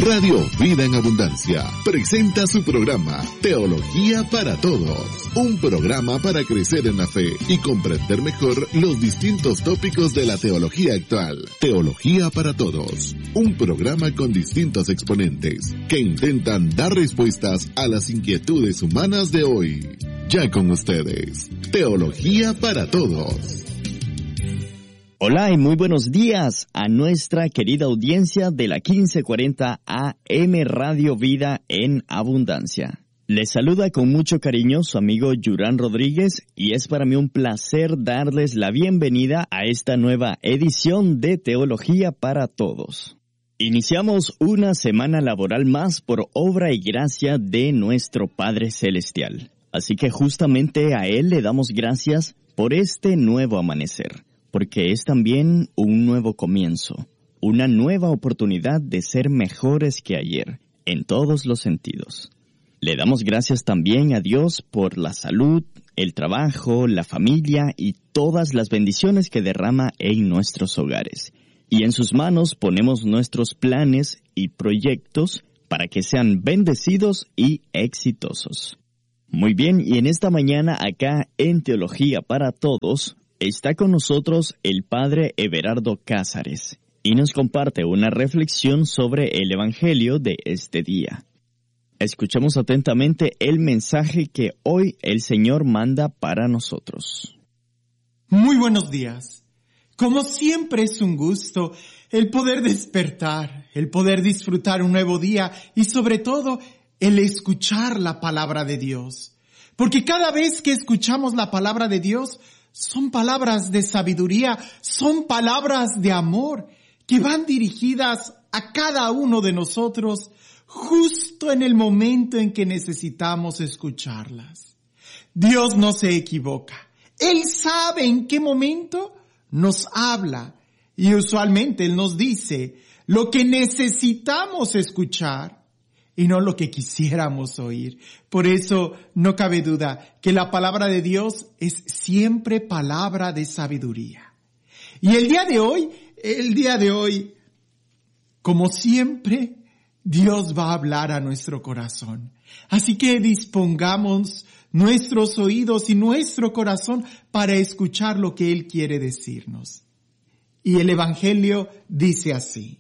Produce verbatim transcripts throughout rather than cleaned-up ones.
Radio Vida en Abundancia presenta su programa Teología para Todos, un programa para crecer en la fe y comprender mejor los distintos tópicos de la teología actual. Teología para Todos, un programa con distintos exponentes que intentan dar respuestas a las inquietudes humanas de hoy. Ya con ustedes, Teología para Todos. Hola y muy buenos días a nuestra querida audiencia de la quince cuarenta A M Radio Vida en Abundancia. Les saluda con mucho cariño su amigo Yurán Rodríguez y es para mí un placer darles la bienvenida a esta nueva edición de Teología para Todos. Iniciamos una semana laboral más por obra y gracia de nuestro Padre Celestial. Así que justamente a Él le damos gracias por este nuevo amanecer. Porque es también un nuevo comienzo, una nueva oportunidad de ser mejores que ayer, en todos los sentidos. Le damos gracias también a Dios por la salud, el trabajo, la familia y todas las bendiciones que derrama en nuestros hogares. Y en sus manos ponemos nuestros planes y proyectos para que sean bendecidos y exitosos. Muy bien, y en esta mañana acá en Teología para Todos, está con nosotros el Padre Everardo Cázares y nos comparte una reflexión sobre el Evangelio de este día. Escuchemos atentamente el mensaje que hoy el Señor manda para nosotros. Muy buenos días. Como siempre es un gusto el poder despertar, el poder disfrutar un nuevo día y sobre todo el escuchar la palabra de Dios. Porque cada vez que escuchamos la palabra de Dios, son palabras de sabiduría, son palabras de amor que van dirigidas a cada uno de nosotros justo en el momento en que necesitamos escucharlas. Dios no se equivoca. Él sabe en qué momento nos habla y usualmente Él nos dice lo que necesitamos escuchar y no lo que quisiéramos oír. Por eso no cabe duda que la palabra de Dios es siempre palabra de sabiduría. Y el día de hoy, el día de hoy, como siempre, Dios va a hablar a nuestro corazón. Así que dispongamos nuestros oídos y nuestro corazón para escuchar lo que Él quiere decirnos. Y el Evangelio dice así.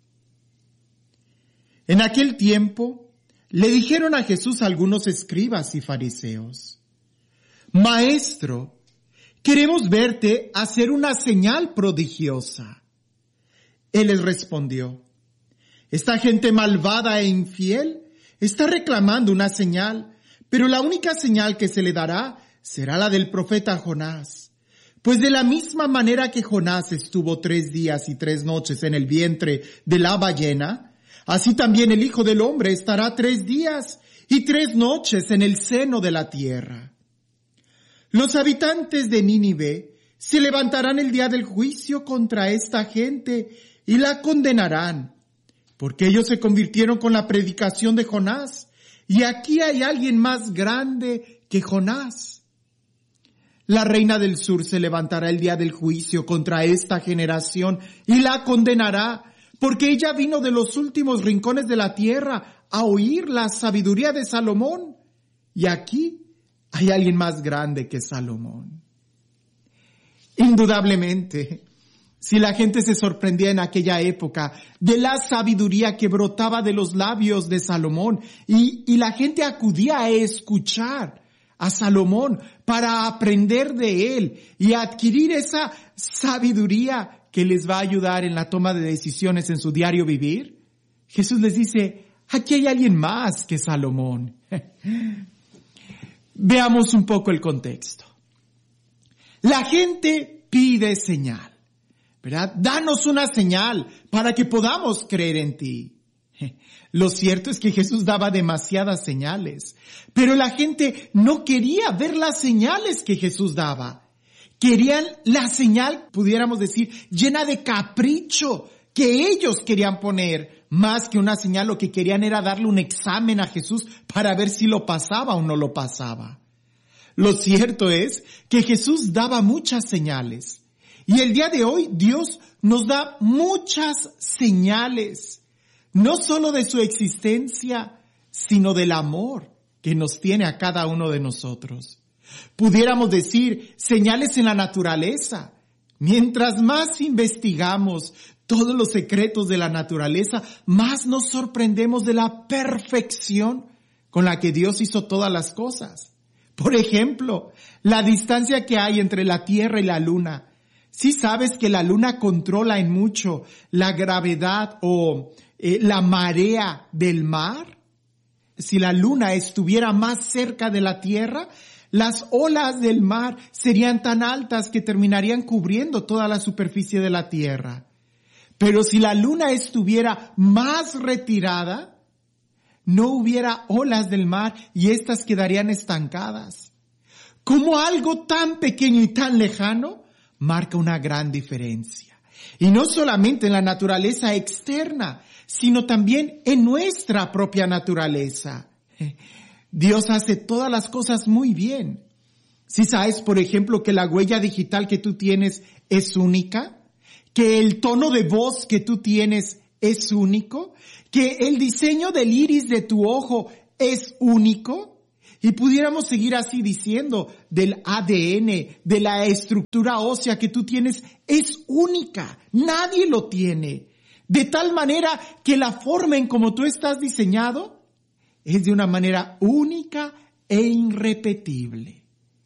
En aquel tiempo, le dijeron a Jesús algunos escribas y fariseos: Maestro, queremos verte hacer una señal prodigiosa. Él les respondió: Esta gente malvada e infiel está reclamando una señal, pero la única señal que se le dará será la del profeta Jonás. Pues de la misma manera que Jonás estuvo tres días y tres noches en el vientre de la ballena, así también el Hijo del Hombre estará tres días y tres noches en el seno de la tierra. Los habitantes de Nínive se levantarán el día del juicio contra esta gente y la condenarán, porque ellos se convirtieron con la predicación de Jonás, y aquí hay alguien más grande que Jonás. La reina del sur se levantará el día del juicio contra esta generación y la condenará, porque ella vino de los últimos rincones de la tierra a oír la sabiduría de Salomón. Y aquí hay alguien más grande que Salomón. Indudablemente, si la gente se sorprendía en aquella época de la sabiduría que brotaba de los labios de Salomón, y, y la gente acudía a escuchar a Salomón para aprender de él y adquirir esa sabiduría que les va a ayudar en la toma de decisiones en su diario vivir, Jesús les dice: aquí hay alguien más que Salomón. Veamos un poco el contexto. La gente pide señal, ¿verdad? Danos una señal para que podamos creer en ti. Lo cierto es que Jesús daba demasiadas señales, pero la gente no quería ver las señales que Jesús daba. Querían la señal, pudiéramos decir, llena de capricho, que ellos querían poner. Más que una señal, lo que querían era darle un examen a Jesús para ver si lo pasaba o no lo pasaba. Lo cierto es que Jesús daba muchas señales. Y el día de hoy Dios nos da muchas señales. no solo de su existencia, sino del amor que nos tiene a cada uno de nosotros. Pudiéramos decir señales en la naturaleza. Mientras más investigamos todos los secretos de la naturaleza, más nos sorprendemos de la perfección con la que Dios hizo todas las cosas. Por ejemplo, la distancia que hay entre la Tierra y la Luna. ¿Sí sabes que la Luna controla en mucho la gravedad o eh, la marea del mar? Si la Luna estuviera más cerca de la Tierra, las olas del mar serían tan altas que terminarían cubriendo toda la superficie de la Tierra. Pero si la Luna estuviera más retirada, no hubiera olas del mar y éstas quedarían estancadas. Como algo tan pequeño y tan lejano marca una gran diferencia. Y no solamente en la naturaleza externa, sino también en nuestra propia naturaleza. Dios hace todas las cosas muy bien. Si sabes, por ejemplo, que la huella digital que tú tienes es única, que el tono de voz que tú tienes es único, que el diseño del iris de tu ojo es único, y pudiéramos seguir así diciendo del A D N, de la estructura ósea que tú tienes, es única, nadie lo tiene. De tal manera que la forma en como tú estás diseñado es de una manera única e irrepetible.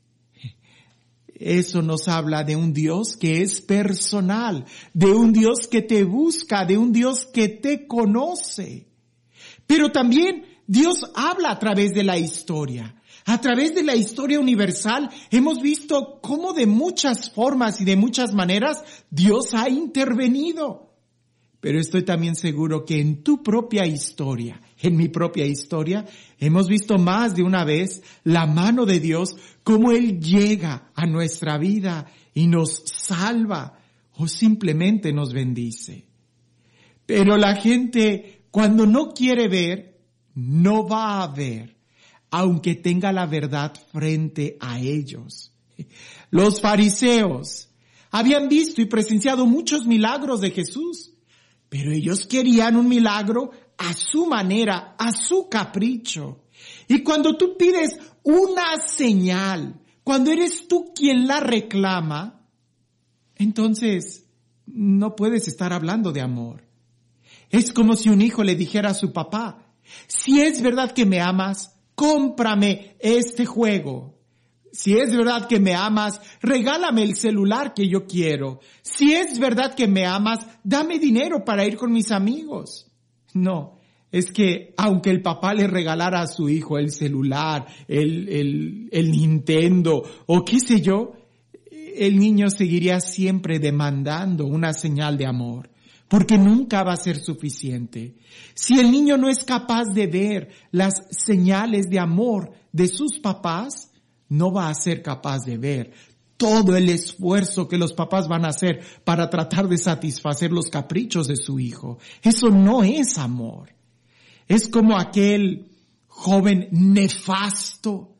Eso nos habla de un Dios que es personal, de un Dios que te busca, de un Dios que te conoce. Pero también Dios habla a través de la historia. A través de la historia universal hemos visto cómo de muchas formas y de muchas maneras Dios ha intervenido. Pero estoy también seguro que en tu propia historia, en mi propia historia, hemos visto más de una vez la mano de Dios, cómo Él llega a nuestra vida y nos salva o simplemente nos bendice. Pero la gente, cuando no quiere ver, no va a ver, aunque tenga la verdad frente a ellos. Los fariseos habían visto y presenciado muchos milagros de Jesús, pero ellos querían un milagro a su manera, a su capricho. Y cuando tú pides una señal, cuando eres tú quien la reclama, entonces no puedes estar hablando de amor. Es como si un hijo le dijera a su papá, si es verdad que me amas, cómprame este juego. Si es verdad que me amas, regálame el celular que yo quiero. Si es verdad que me amas, dame dinero para ir con mis amigos. No, es que aunque el papá le regalara a su hijo el celular, el, el, el Nintendo o qué sé yo, el niño seguiría siempre demandando una señal de amor, porque nunca va a ser suficiente. Si el niño no es capaz de ver las señales de amor de sus papás, no va a ser capaz de ver todo el esfuerzo que los papás van a hacer para tratar de satisfacer los caprichos de su hijo. Eso no es amor. Es como aquel joven nefasto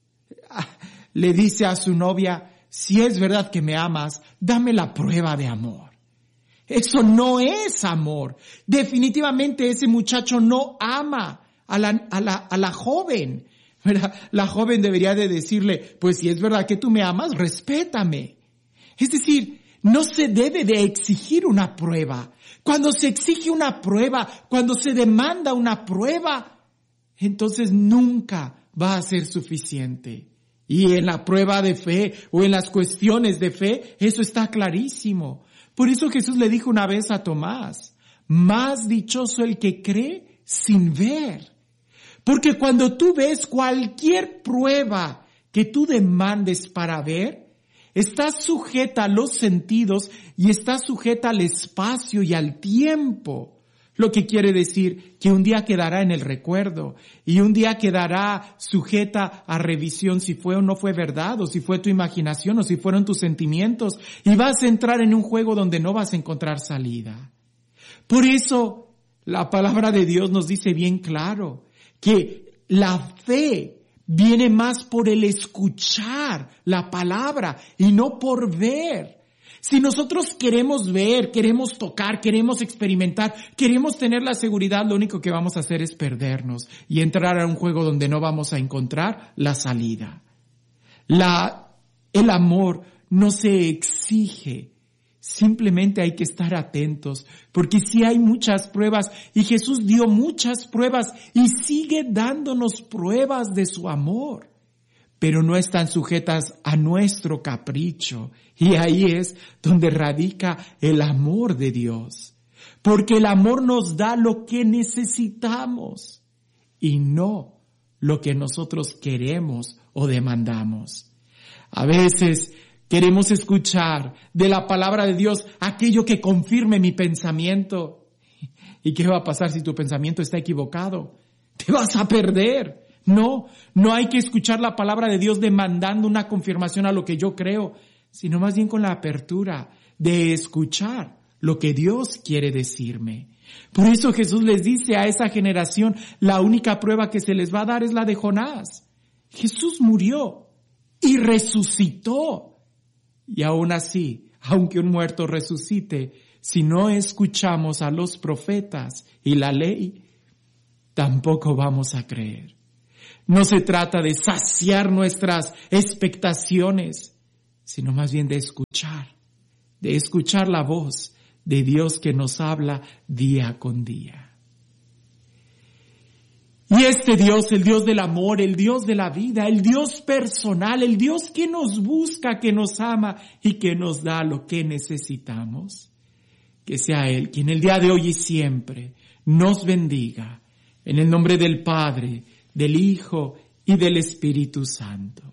le dice a su novia, si es verdad que me amas, dame la prueba de amor. Eso no es amor. Definitivamente ese muchacho no ama a la, a la, a la joven. La joven debería de decirle, pues si es verdad que tú me amas, respétame. Es decir, no se debe de exigir una prueba. Cuando se exige una prueba, cuando se demanda una prueba, entonces nunca va a ser suficiente. Y en la prueba de fe o en las cuestiones de fe, eso está clarísimo. Por eso Jesús le dijo una vez a Tomás, más dichoso el que cree sin ver. Porque cuando tú ves cualquier prueba que tú demandes para ver, estás sujeta a los sentidos y estás sujeta al espacio y al tiempo. Lo que quiere decir que un día quedará en el recuerdo y un día quedará sujeta a revisión si fue o no fue verdad, o si fue tu imaginación, o si fueron tus sentimientos, y vas a entrar en un juego donde no vas a encontrar salida. Por eso la palabra de Dios nos dice bien claro que la fe viene más por el escuchar la palabra y no por ver. Si nosotros queremos ver, queremos tocar, queremos experimentar, queremos tener la seguridad, lo único que vamos a hacer es perdernos y entrar a un juego donde no vamos a encontrar la salida. La, el amor no se exige, simplemente hay que estar atentos, porque sí hay muchas pruebas y Jesús dio muchas pruebas y sigue dándonos pruebas de su amor, pero no están sujetas a nuestro capricho. Y ahí es donde radica el amor de Dios, porque el amor nos da lo que necesitamos y no lo que nosotros queremos o demandamos. A veces queremos escuchar de la palabra de Dios aquello que confirme mi pensamiento. ¿Y qué va a pasar si tu pensamiento está equivocado? Te vas a perder. No, no hay que escuchar la palabra de Dios demandando una confirmación a lo que yo creo, sino más bien con la apertura de escuchar lo que Dios quiere decirme. Por eso Jesús les dice a esa generación, la única prueba que se les va a dar es la de Jonás. Jesús murió y resucitó. Y aún así, aunque un muerto resucite, si no escuchamos a los profetas y la ley, tampoco vamos a creer. No se trata de saciar nuestras expectaciones, sino más bien de escuchar, de escuchar la voz de Dios que nos habla día con día. Y este Dios, el Dios del amor, el Dios de la vida, el Dios personal, el Dios que nos busca, que nos ama y que nos da lo que necesitamos, que sea Él quien el día de hoy y siempre nos bendiga, en el nombre del Padre, del Hijo y del Espíritu Santo.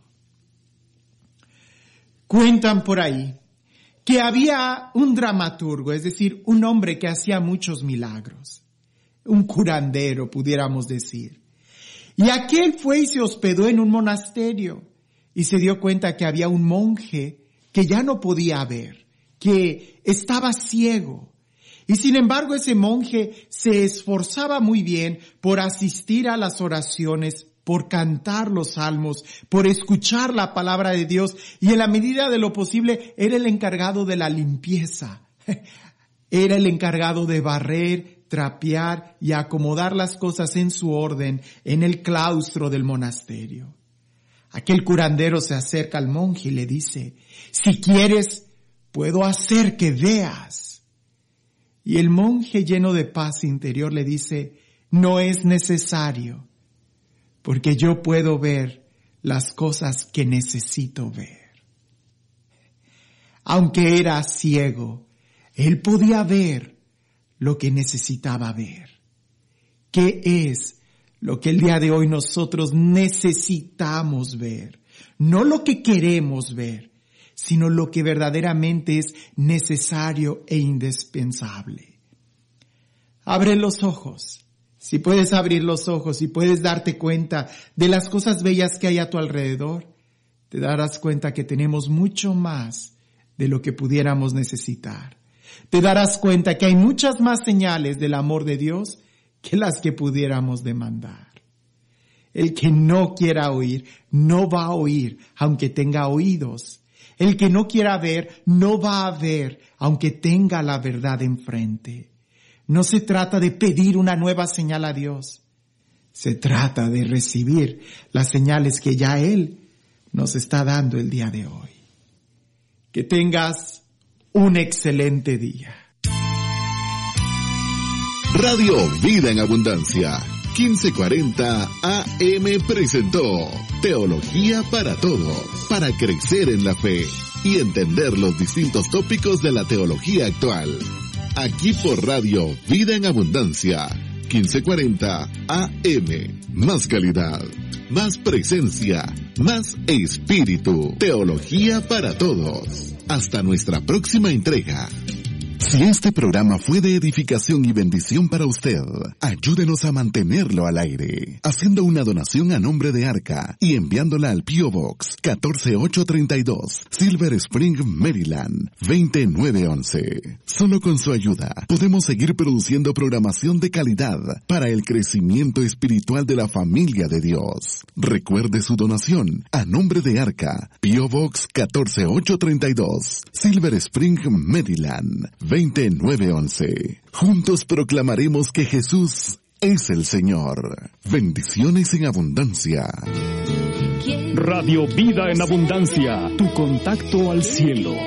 Cuentan por ahí que había un dramaturgo, es decir, un hombre que hacía muchos milagros, un curandero, pudiéramos decir. Y aquel fue y se hospedó en un monasterio y se dio cuenta que había un monje que ya no podía ver, que estaba ciego. Y sin embargo ese monje se esforzaba muy bien por asistir a las oraciones, por cantar los salmos, por escuchar la palabra de Dios, y en la medida de lo posible era el encargado de la limpieza. Era el encargado de barrer, trapear y acomodar las cosas en su orden en el claustro del monasterio. Aquel curandero se acerca al monje y le dice, si quieres, puedo hacer que veas. Y el monje, lleno de paz interior, le dice, no es necesario, porque yo puedo ver las cosas que necesito ver. Aunque era ciego, él podía ver lo que necesitaba ver. ¿Qué es lo que el día de hoy nosotros necesitamos ver? No lo que queremos ver, sino lo que verdaderamente es necesario e indispensable. Abre los ojos. Si puedes abrir los ojos y puedes darte cuenta de las cosas bellas que hay a tu alrededor, te darás cuenta que tenemos mucho más de lo que pudiéramos necesitar. Te darás cuenta que hay muchas más señales del amor de Dios que las que pudiéramos demandar. El que no quiera oír, no va a oír, aunque tenga oídos. El que no quiera ver, no va a ver, aunque tenga la verdad enfrente. No se trata de pedir una nueva señal a Dios. Se trata de recibir las señales que ya Él nos está dando el día de hoy. Que tengas un excelente día. Radio Vida en Abundancia, quince cuarenta A M presentó Teología para Todos, para crecer en la fe y entender los distintos tópicos de la teología actual. Aquí por Radio Vida en Abundancia, quince cuarenta A M. Más calidad, más presencia, más espíritu. Teología para Todos. Hasta nuestra próxima entrega. Si este programa fue de edificación y bendición para usted, ayúdenos a mantenerlo al aire, haciendo una donación a nombre de Arca y enviándola al P O Box catorce ocho treinta y dos, Silver Spring, Maryland, veinte nueve once. Solo con su ayuda podemos seguir produciendo programación de calidad para el crecimiento espiritual de la familia de Dios. Recuerde su donación a nombre de Arca, P O Box catorce ocho treinta y dos, Silver Spring, Maryland, veinte nueve once. Juntos proclamaremos que Jesús es el Señor. Bendiciones en abundancia. Radio Vida en Abundancia, tu contacto al cielo.